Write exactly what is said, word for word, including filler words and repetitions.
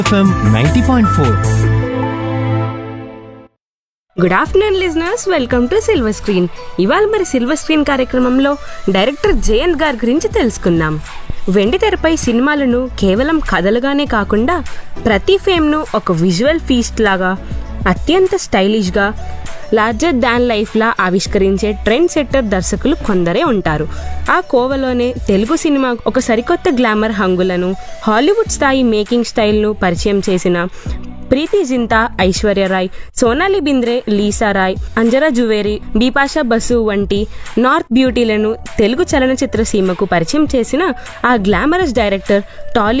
FM ninety point four. Good afternoon listeners, welcome to silver screen. ఇవాళ మరి silver screen కార్యక్రమంలో director Jayant గారి గురించి తెలుసుకుందాం. వెండి తెరపై సినిమాలను కేవలం కథలుగానే కాకుండా ప్రతి ఫేమ్ను ఒక విజువల్ ఫీస్ట్ లాగా అత్యంత స్టైలిష్గా లార్జర్ దాన్ లైఫ్లా ఆవిష్కరించే ట్రెండ్ సెట్టర్ దర్శకులు కొందరే ఉంటారు. ఆ కోవలోనే తెలుగు సినిమా ఒక సరికొత్త గ్లామర్ హంగులను, హాలీవుడ్ స్థాయి మేకింగ్ స్టైల్ను పరిచయం చేసిన ప్రీతి జింతా, ఐశ్వర్యరాయ్, సోనాలి బింద్రే, లీసా రాయ్, అంజరా జువేరి, బిపాషా బసు వంటి నార్త్ బ్యూటీలను తెలుగు చలనచిత్ర సీమకు పరిచయం చేసిన ఆ గ్లామరస్ డైరెక్టర్ టాలీ